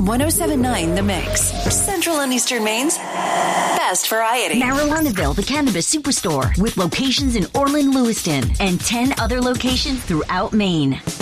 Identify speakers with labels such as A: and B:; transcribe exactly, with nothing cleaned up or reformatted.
A: one oh seven point nine The Mix. Central and Eastern Maine's best variety.
B: Marijuanaville, the Cannabis Superstore, with locations in Orland, Lewiston, and ten other locations throughout Maine.